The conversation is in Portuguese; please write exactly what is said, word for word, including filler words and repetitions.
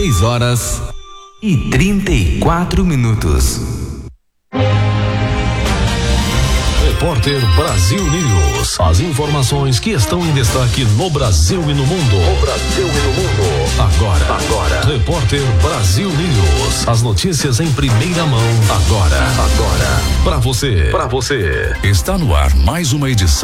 seis horas e trinta e quatro minutos. Repórter Brasil News. As informações que estão em destaque no Brasil e no mundo. No Brasil e no mundo. Agora, agora. Repórter Brasil News. As notícias em primeira mão. Agora, agora. Para você, para você. Está no ar mais uma edição